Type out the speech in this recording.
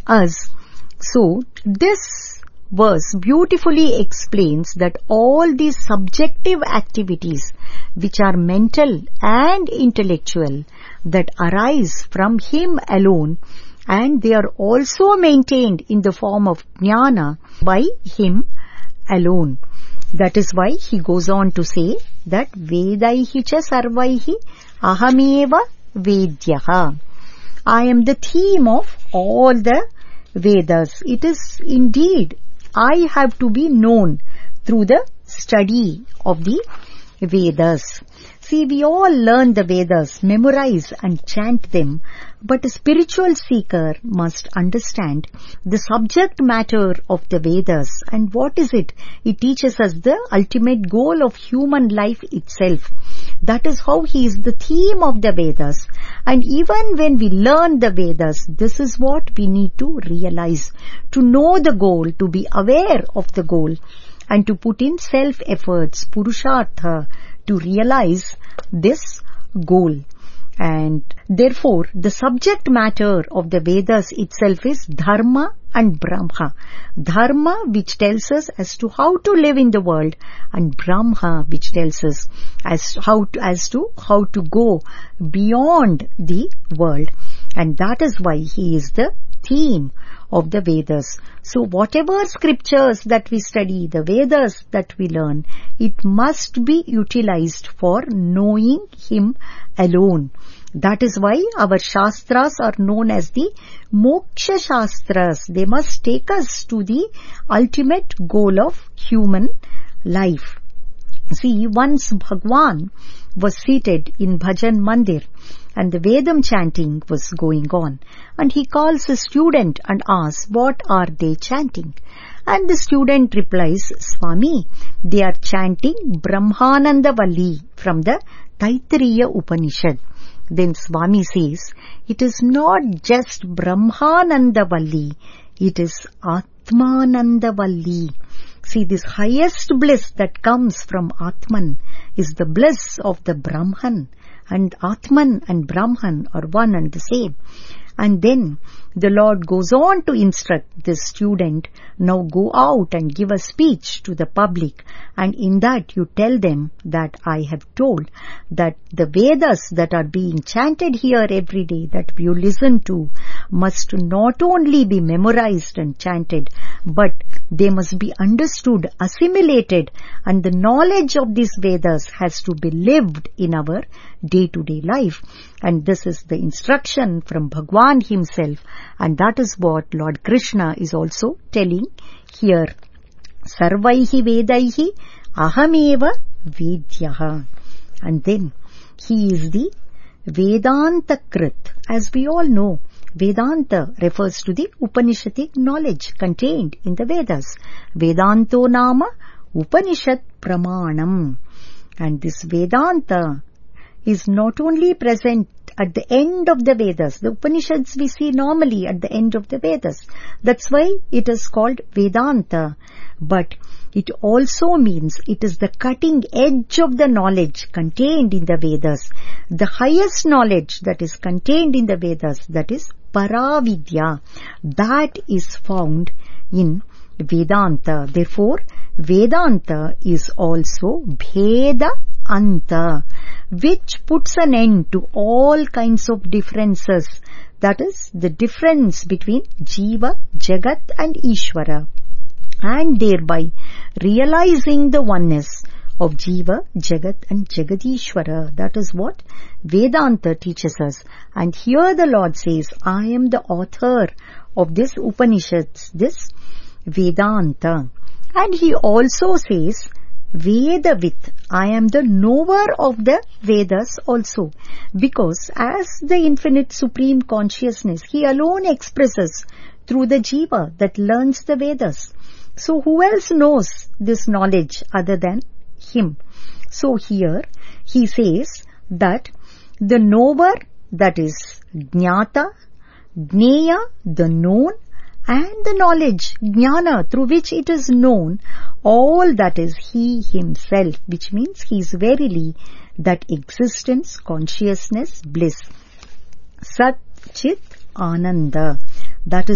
us. So this verse beautifully explains that all these subjective activities which are mental and intellectual that arise from him alone, and they are also maintained in the form of jnana by him alone. That is why he goes on to say that Vedaihi cha sarvaihi ahameva vedyaha. I am the theme of all the Vedas. It is indeed I have to be known through the study of the Vedas. See, we all learn the Vedas, memorize and chant them, but a spiritual seeker must understand the subject matter of the Vedas. And what is it? It teaches us the ultimate goal of human life itself. That is how he is the theme of the Vedas. And even when we learn the Vedas, this is what we need to realize. To know the goal, to be aware of the goal, and to put in self-efforts, purushartha, to realize this goal. And therefore, the subject matter of the Vedas itself is Dharma and Brahma. Dharma, which tells us as to how to live in the world, and Brahma, which tells us as to how to go beyond the world. And that is why he is the theme of the Vedas. So whatever scriptures that we study, the Vedas that we learn, it must be utilized for knowing him alone. That is why our Shastras are known as the Moksha Shastras. They must take us to the ultimate goal of human life. See, once Bhagwan was seated in Bhajan Mandir and the Vedam chanting was going on, and he calls a student and asks, what are they chanting? And the student replies, Swami, they are chanting Brahmananda Valli from the Taittiriya Upanishad. Then Swami says, it is not just Brahmananda Valli, it is Atmananda Valli. See, this highest bliss that comes from Atman is the bliss of the Brahman. And Atman and Brahman are one and the same. And then the Lord goes on to instruct this student, now go out and give a speech to the public, and in that you tell them that I have told that the Vedas that are being chanted here every day that you listen to must not only be memorized and chanted, but they must be understood, assimilated, and the knowledge of these Vedas has to be lived in our day-to-day life. And this is the instruction from Bhagwan himself, and that is what Lord Krishna is also telling here. Sarvaihi Vedaihi ahameva vedyaha. And then he is the Vedanta Krit. As we all know, Vedanta refers to the Upanishadic knowledge contained in the Vedas. Vedanto nama Upanishad Pramanam. And this Vedanta is not only present at the end of the Vedas. The Upanishads we see normally at the end of the Vedas. That's why it is called Vedanta. But it also means it is the cutting edge of the knowledge contained in the Vedas. The highest knowledge that is contained in the Vedas, that is Paravidya, that is found in Vedanta. Therefore, Vedanta is also Bheda Anta, which puts an end to all kinds of differences. That is the difference between Jiva, Jagat and Ishvara, and thereby realizing the oneness of Jiva, Jagat and Jagadishvara. That is what Vedanta teaches us. And here the Lord says, I am the author of this Upanishads, this Vedanta. And he also says, Vedavit, I am the knower of the Vedas also, because as the infinite supreme consciousness, he alone expresses through the Jiva that learns the Vedas. So who else knows this knowledge other than him? So here he says that the knower, that is Jnata, Jneya, the known, and the knowledge, jnana, through which it is known, all that is he himself, which means he is verily that existence, consciousness, bliss. Sat Chit Ananda. That is